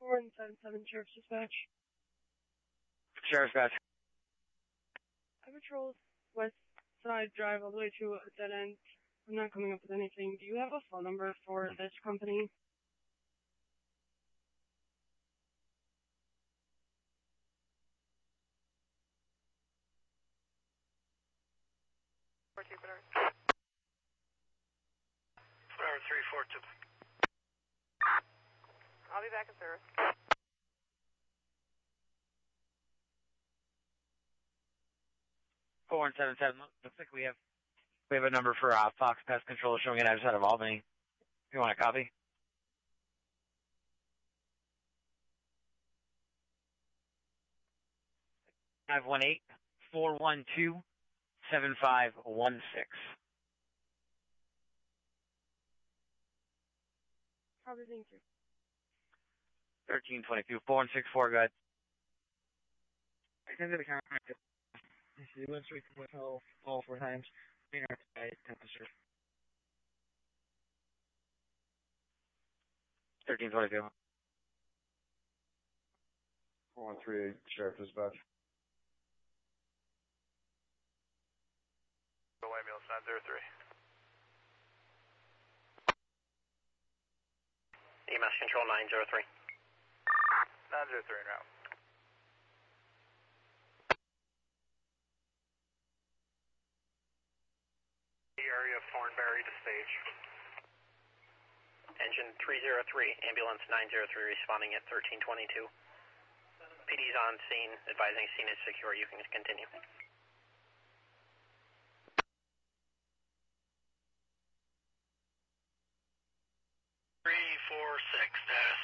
4177 Sheriff's Dispatch. Sheriff's Dispatch. I patrol West Side Drive all the way to a dead end. I'm not coming up with anything. Do you have a phone number for this company? Jupiter. Flyer 342. I'll be back in service. Four one seven seven. Looks like we have a number for Fox Pest Control showing it outside of Albany. If you want a copy. Five 412 7516. Probably, thank you. 1322 4164. Go ahead. I can do the count. She went straight to hotel all 4 times. Being outside temperature. 1322. 4138 Sheriff Dispatch. Go ambulance 903. EMS control 903. 903 en route. The area of Thornberry to stage. Engine 303, ambulance 903 responding at 1322. PD's on scene, advising scene is secure. You can continue. 346, status.